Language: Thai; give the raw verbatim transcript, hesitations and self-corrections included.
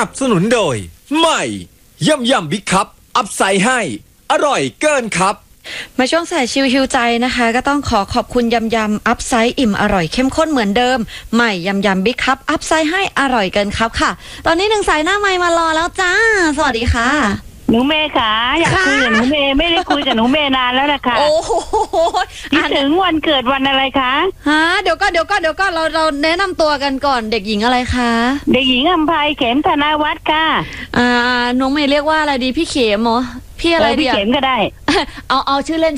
นับสนุนโดยใหม่ย่ำยำบิ๊กคัพอัพไซด์ให้อร่อยเกินครับมาช่วงสายชิวฮิวใจนะคะก็ต้องขอขอบคุณยำยำอัพไซด์อิ่มอร่อยเข้มข้นเหมือนเดิมใหม่ยำยำบิ๊กคัพอัพไซด์ให้อร่อยเกินครับค่ะตอนนี้หนึ่งสายหน้าไมค์มารอแล้วจ้าสวัสดีค่ะหนูเมย์ค่ะอยากคุยกับหนูเมย์ไม่ได้คุยกับหนูเมย์นานแล้วนะคะโอ้โหคิดถึงวันเกิดวันอะไรคะฮะเดี๋ยวก็เดี๋ยวก็เดี๋ยวก็เราเราแนะนำตัวกันก่อนเด็กหญิงอะไรคะเด็กหญิงอัมภัยเข็มธนาวัฒน์ค่ะอ่าน้องเมย์เรียกว่าอะไรดีพี่เข็มเหรอพี่อะไรดีพี่เข็มก็ได้เอาเอาชื่อเล่น